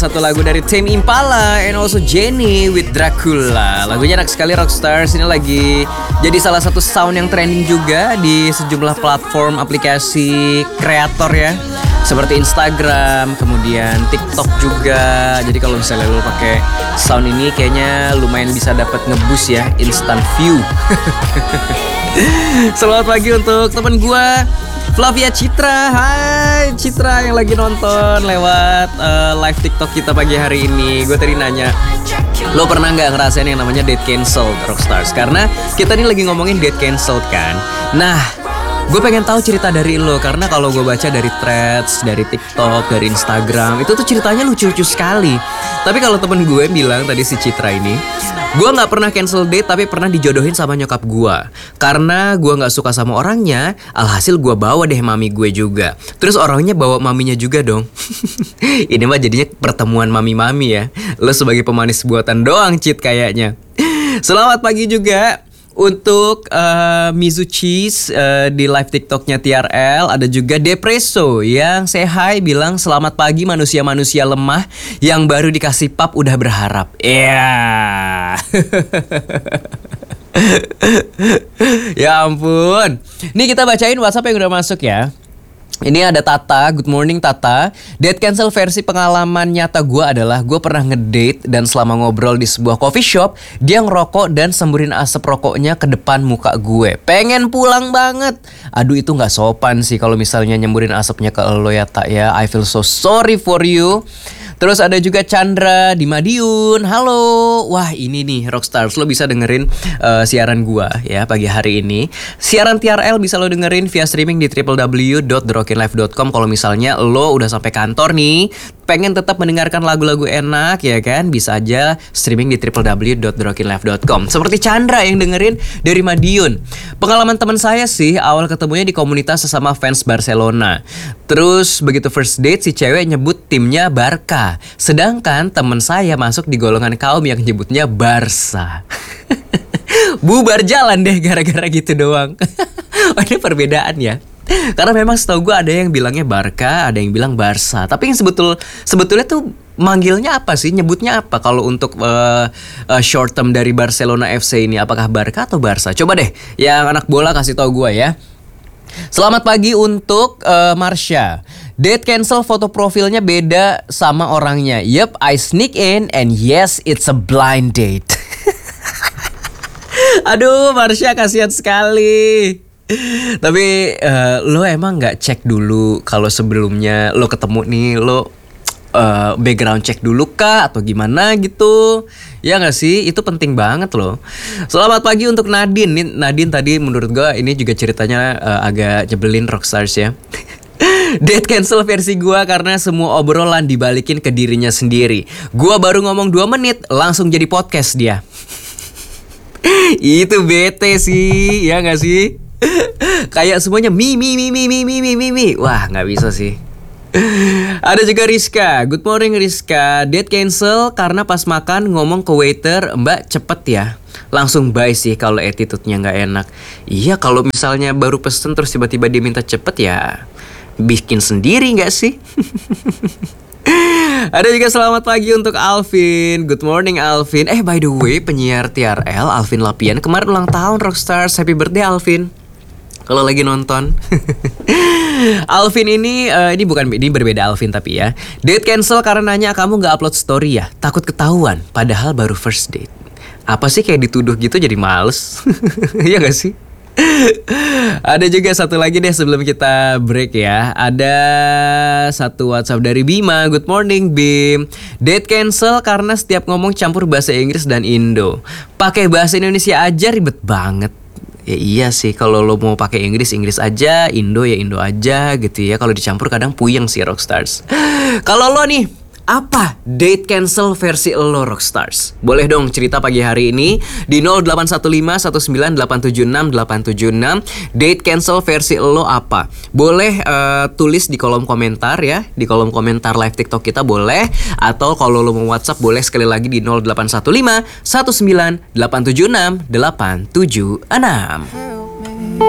Satu lagu dari Tame Impala and also Jennie with Dracula. Lagunya enak sekali Rockstars. Ini lagi jadi salah satu sound yang trending juga di sejumlah platform aplikasi kreator ya, seperti Instagram, kemudian TikTok juga. Jadi kalau misalnya lo pakai sound ini kayaknya lumayan bisa dapat ngeboost ya, instant view. Selamat pagi untuk teman gua Flavia Citra. Hai Citra yang lagi nonton lewat live TikTok kita pagi hari ini. Gue tadi nanya, lo pernah gak ngerasain yang namanya date cancelled Rockstars? Karena kita nih lagi ngomongin date cancelled kan. Nah, gue pengen tahu cerita dari lo, karena kalau gue baca dari threads, dari TikTok, dari Instagram, itu tuh ceritanya lucu-lucu sekali. Tapi kalau temen gue bilang tadi si Citra ini, gue gak pernah cancel date tapi pernah dijodohin sama nyokap gue. Karena gue gak suka sama orangnya, alhasil gue bawa deh mami gue juga. Terus orangnya bawa maminya juga dong. Ini mah jadinya pertemuan mami-mami ya. Lo sebagai pemanis buatan doang Cit kayaknya. Selamat pagi juga untuk Mizu Cheese di live TikToknya TRL. Ada juga Depresso yang say hi, bilang selamat pagi manusia-manusia lemah yang baru dikasih pap udah berharap. Yeah. Ya ampun. Nih kita bacain WhatsApp yang udah masuk ya. Ini ada Tata, good morning Tata. Date cancel versi pengalaman nyata gue adalah gue pernah ngedate dan selama ngobrol di sebuah coffee shop, dia ngerokok dan semburin asap rokoknya ke depan muka gue. Pengen pulang banget. Aduh itu gak sopan sih kalau misalnya nyemburin asapnya ke lo ya Tak ya. I feel so sorry for you. Terus ada juga Chandra di Madiun. Halo. Wah ini nih Rockstars, lo bisa dengerin siaran gua ya pagi hari ini. Siaran TRL bisa lo dengerin via streaming di www.therockinlife.com. Kalau misalnya lo udah sampai kantor nih, pengen tetap mendengarkan lagu-lagu enak ya kan, bisa aja streaming di www.therockinlife.com. Seperti Chandra yang dengerin dari Madiun. Pengalaman teman saya sih awal ketemunya di komunitas sesama fans Barcelona. Terus begitu first date si cewek nyebut timnya Barca, sedangkan teman saya masuk di golongan kaum yang nyebutnya Barca. Bubar jalan deh gara-gara gitu doang. Ada perbedaan ya. Karena memang setahu gue ada yang bilangnya Barca, ada yang bilang Barca. Tapi yang sebetulnya tuh manggilnya apa sih? Nyebutnya apa kalau untuk short term dari Barcelona FC ini? Apakah Barca atau Barca? Coba deh yang anak bola kasih tahu gue ya. Selamat pagi untuk Marsha. Date cancel, foto profilnya beda sama orangnya. Yup, I sneak in and yes, it's a blind date. Aduh, Marsha kasihan sekali. Tapi lo emang gak cek dulu kalau sebelumnya lo ketemu nih, lo background check dulu kah atau gimana gitu? Ya gak sih? Itu penting banget loh. Selamat pagi untuk Nadine. Nadine tadi menurut gue ini juga ceritanya agak nyebelin Rockstars ya. Date cancel versi gue karena semua obrolan dibalikin ke dirinya sendiri. Gue baru ngomong 2 menit langsung jadi podcast dia. Itu bete sih, ya gak sih? Kayak semuanya mi. Wah gak bisa sih. Ada juga Rizka. Good morning Rizka. Date cancel karena pas makan ngomong ke waiter, Mbak cepet ya. Langsung bye sih kalau attitude-nya gak enak. Iya kalau misalnya baru pesen terus tiba-tiba dia minta cepet ya bikin sendiri gak sih? Ada juga selamat pagi untuk Alvin. Good morning Alvin. By the way penyiar TRL Alvin Lapian kemarin ulang tahun Rockstars. Happy birthday Alvin kalau lagi nonton. Alvin ini berbeda Alvin tapi ya. Date cancel karena nanya kamu gak upload story ya, takut ketahuan padahal baru first date. Apa sih kayak dituduh gitu jadi males. Iya gak sih? Ada juga satu lagi deh sebelum kita break ya. Ada satu WhatsApp dari Bima. Good morning Bim. Date cancel karena setiap ngomong campur bahasa Inggris dan Indo. Pakai bahasa Indonesia aja ribet banget. Ya iya sih, kalau lo mau pakai Inggris aja, Indo ya Indo aja gitu ya. Kalau dicampur kadang puyeng sih Rockstars. Kalau lo nih, apa date cancel versi lo Rockstars? Boleh dong cerita pagi hari ini di 081519876876. Date cancel versi lo apa? Boleh tulis di kolom komentar ya, di kolom komentar live TikTok kita boleh. Atau kalau lo mau WhatsApp boleh sekali lagi di 081519876876.